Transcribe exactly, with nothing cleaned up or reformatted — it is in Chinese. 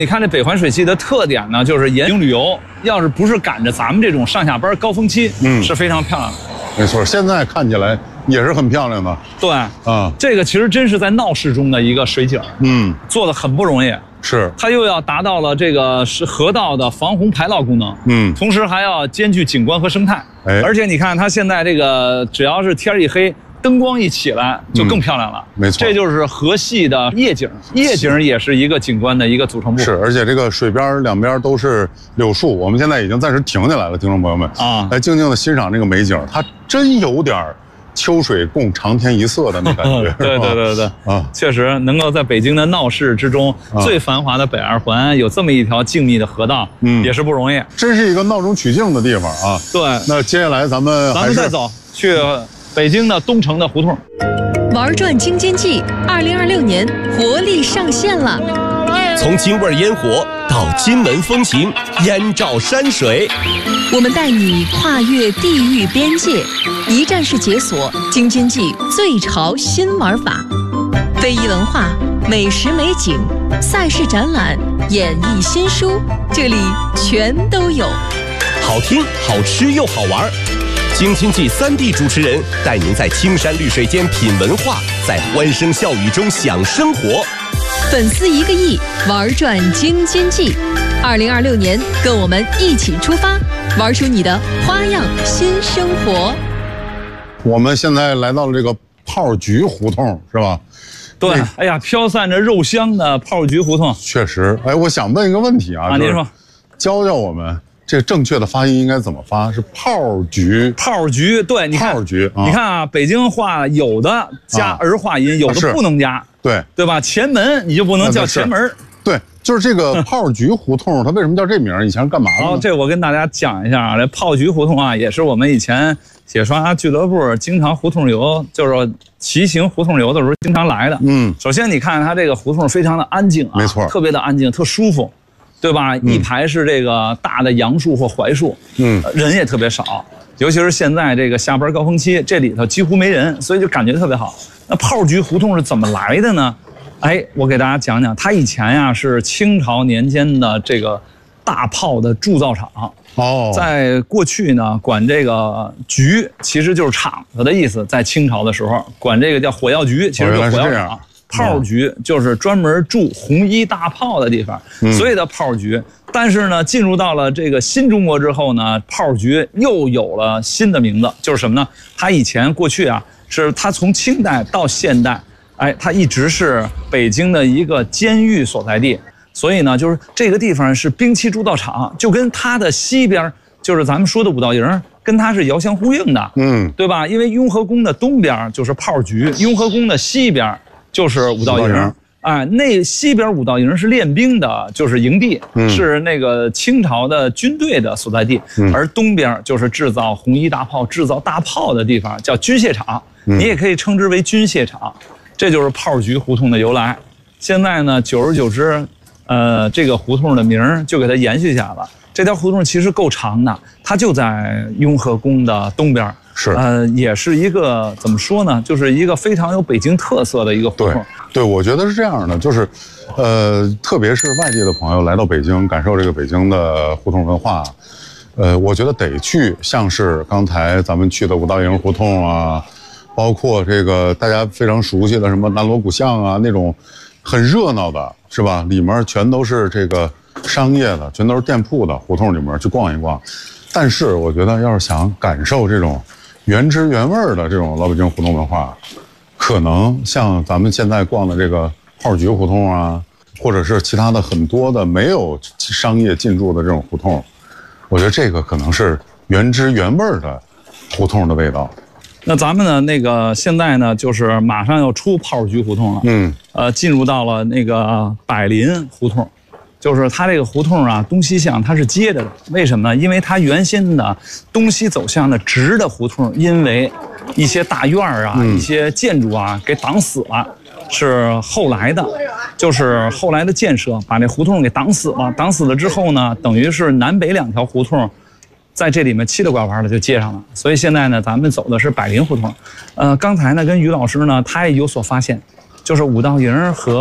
你看这北环水系的特点呢，就是沿景旅游，要是不是赶着咱们这种上下班高峰期，嗯，是非常漂亮的。 没错，现在看起来也是很漂亮的。 对啊，这个其实真是在闹市中的一个水景，嗯，做的很不容易。 是， 它又要达到了这个是河道的防洪排涝功能，嗯，同时还要兼具景观和生态。哎，而且你看它现在这个，只要是天一黑。灯光一起来就更漂亮了， 嗯、没错， 这就是河系的夜景，夜景也是一个景观的一个组成部分。 是，而且这个水边两边都是柳树，我们现在已经暂时停下来了，听众朋友们啊，来静静的欣赏这个美景，它真有点秋水共长天一色的那感觉。 对对对对啊，确实能够在北京的闹市之中、啊、最繁华的北二环有这么一条静谧的河道，嗯，也是不容易， 真是一个闹中取静的地方啊。 对， 那接下来咱们咱们再走去。北京的东城的胡同， 玩转京津冀二零二六年活力上线了。 从京味烟火到金门风情，燕赵山水， 我们带你跨越地域边界，一站式解锁京津冀最潮新玩法，非遗文化、美食美景、赛事展览、演艺新书，这里全都有。 好听、好吃又好玩。京津冀三地主持人带您在青山绿水间品文化，在欢声笑语中享生活。 粉丝一个亿，玩转京津冀。二零二六年，跟我们一起出发，玩出你的花样新生活。 我们现在来到了这个炮局胡同，是吧？ 对，哎呀，飘散着肉香的炮局胡同， 确实。哎，我想问一个问题啊， 啊，您说， 教教我们。这正确的发音应该怎么发？是炮局， 炮局，对，你看， 炮局，啊、 你看啊，北京话有的加儿化音，啊、有的不能加， 对， 对吧？前门你就不能叫前门， 对，就是这个炮局胡同，它为什么叫这名？以前是干嘛的？ 好，这我跟大家讲一下啊，这炮局胡同啊，也是我们以前铁刷俱乐部经常胡同游，就是骑行胡同游的时候经常来的。嗯，首先你看它这个胡同非常的安静啊， 没错， 特别的安静，特舒服。对吧？一排是这个大的杨树或槐树，嗯，人也特别少，尤其是现在这个下班高峰期，这里头几乎没人，所以就感觉特别好。那炮局胡同是怎么来的呢？哎，我给大家讲讲，它以前呀是清朝年间的这个大炮的铸造厂。哦，在过去呢，管这个局其实就是厂子的意思，在清朝的时候，管这个叫火药局，其实就是火药厂。炮局就是专门铸红衣大炮的地方，嗯、所以叫炮局。但是呢，进入到了这个新中国之后呢，炮局又有了新的名字，就是什么呢？它以前过去啊，是它从清代到现代，哎，它一直是北京的一个监狱所在地。所以呢，就是这个地方是兵器铸造厂，就跟它的西边就是咱们说的五道营，跟它是遥相呼应的，嗯，对吧？因为雍和宫的东边就是炮局，雍和宫的西边就是五道营，啊、哎，那西边五道营是练兵的，就是营地，嗯、是那个清朝的军队的所在地，嗯、而东边就是制造红衣大炮、制造大炮的地方，叫军械厂，嗯、你也可以称之为军械厂，这就是炮局胡同的由来。现在呢，久而久之，呃，这个胡同的名儿就给它延续下来了。这条胡同其实够长的，它就在雍和宫的东边。是，呃，也是一个怎么说呢，就是一个非常有北京特色的一个胡同。 对，对，我觉得是这样的，就是，呃，特别是外地的朋友来到北京，感受这个北京的胡同文化，呃，我觉得得去，像是刚才咱们去的五道营胡同啊，包括这个大家非常熟悉的什么南锣鼓巷啊，那种很热闹的，是吧？里面全都是这个商业的，全都是店铺的胡同里面去逛一逛。但是我觉得，要是想感受这种原汁原味的这种老北京胡同文化，可能像咱们现在逛的这个炮局胡同啊，或者是其他的很多的没有商业进驻的这种胡同，我觉得这个可能是原汁原味的胡同的味道。 那咱们呢，那个现在呢，就是马上要出炮局胡同了，嗯，呃，进入到了那个百林胡同。就是它这个胡同啊，东西向它是接着的，为什么呢？因为它原先的东西走向的直的胡同，因为一些大院啊、嗯、一些建筑啊给挡死了，是后来的，就是后来的建设把这胡同给挡死了。挡死了之后呢，等于是南北两条胡同在这里面七了拐弯的就接上了。所以现在呢，咱们走的是百林胡同。呃，刚才呢跟于老师呢，他也有所发现，就是五道营和